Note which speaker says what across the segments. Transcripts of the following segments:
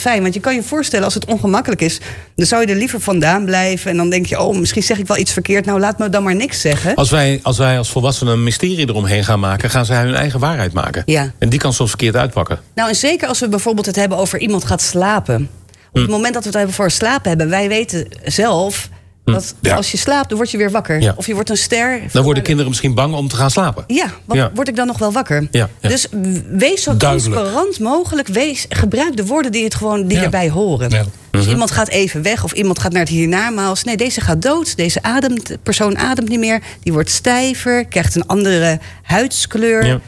Speaker 1: fijn. Want je kan je voorstellen, als het ongemakkelijk is, dan zou je er liever vandaan blijven. En dan denk je, misschien zeg ik wel iets verkeerd. Nou, laat me dan maar niks zeggen.
Speaker 2: Als wij als volwassenen een mysterie eromheen gaan maken, gaan zij hun eigen waarheid maken.
Speaker 1: Ja.
Speaker 2: En die kan soms verkeerd uitpakken.
Speaker 1: Nou, en zeker als we bijvoorbeeld het hebben over iemand gaat slapen. Op het moment dat we het hebben voor slapen hebben, wij weten zelf dat als je slaapt, dan word je weer wakker. Ja. Of je wordt een ster.
Speaker 2: Dan worden kinderen misschien bang om te gaan slapen.
Speaker 1: Ja, word ik dan nog wel wakker?
Speaker 2: Ja.
Speaker 1: Dus wees zo transparant mogelijk. Gebruik de woorden die erbij horen. Ja. Dus iemand gaat even weg of iemand gaat naar het hiernamaals. Nee, deze gaat dood. Deze persoon ademt niet meer. Die wordt stijver, krijgt een andere huidskleur. Ja.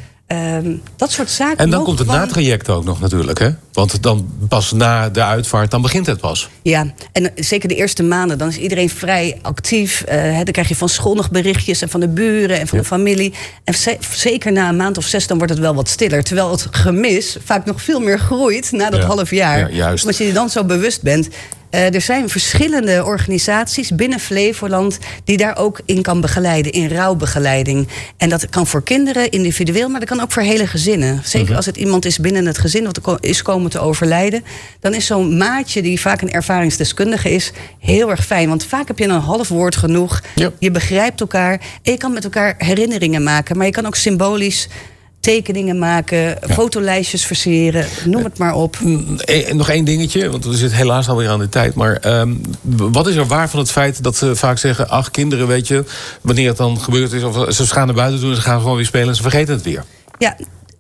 Speaker 1: Dat soort zaken.
Speaker 2: En dan komt het natraject ook nog natuurlijk, hè? Want dan pas na de uitvaart, dan begint het pas.
Speaker 1: Ja, en zeker de eerste maanden, dan is iedereen vrij actief. Dan krijg je van school nog berichtjes en van de buren en van de familie. En zeker na een maand of 6, dan wordt het wel wat stiller. Terwijl het gemis vaak nog veel meer groeit na dat half jaar. Ja, juist. Omdat je je dan zo bewust bent. Er zijn verschillende organisaties binnen Flevoland die daar ook in kan begeleiden, in rouwbegeleiding. En dat kan voor kinderen individueel, maar dat kan ook voor hele gezinnen. Zeker als het iemand is binnen het gezin wat is komen te overlijden, dan is zo'n maatje die vaak een ervaringsdeskundige is heel erg fijn. Want vaak heb je een half woord genoeg. Ja. Je begrijpt elkaar en je kan met elkaar herinneringen maken, maar je kan ook symbolisch tekeningen maken, fotolijstjes versieren, noem het maar op.
Speaker 2: Nog één dingetje, want we zitten helaas alweer aan de tijd. Maar wat is er waar van het feit dat ze vaak zeggen, ach, kinderen, weet je, wanneer het dan gebeurd is, of ze gaan naar buiten doen en ze gaan gewoon weer spelen en ze vergeten het weer.
Speaker 1: Ja,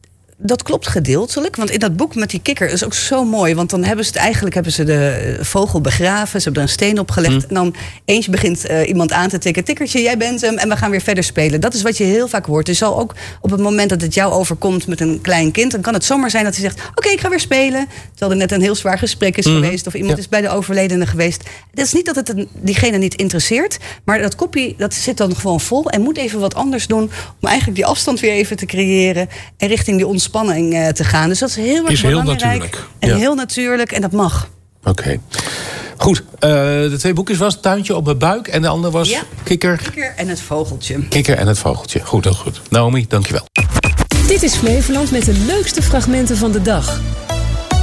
Speaker 1: dat klopt gedeeltelijk, want in dat boek met die kikker is ook zo mooi. Want dan hebben ze de vogel begraven, ze hebben er een steen opgelegd. En dan eens begint iemand aan te tikken, tikkertje, jij bent hem, en we gaan weer verder spelen. Dat is wat je heel vaak hoort. Dus zal ook op het moment dat het jou overkomt met een klein kind, dan kan het zomaar zijn dat hij zegt, oké, ik ga weer spelen. Terwijl er net een heel zwaar gesprek is geweest, of iemand is bij de overledene geweest. Het is niet dat het diegene niet interesseert, maar dat kopje, dat zit dan gewoon vol en moet even wat anders doen om eigenlijk die afstand weer even te creëren en richting die ontspanning te gaan. Dus dat is heel erg belangrijk. Heel natuurlijk. En heel natuurlijk, en dat mag.
Speaker 2: Oké. Goed, de 2 boekjes was Tuintje op mijn buik en de andere was Kikker.
Speaker 1: Kikker en het vogeltje.
Speaker 2: Kikker en het vogeltje. Goed, heel goed. Naomi, dankjewel.
Speaker 3: Dit is Flevoland met de leukste fragmenten van de dag.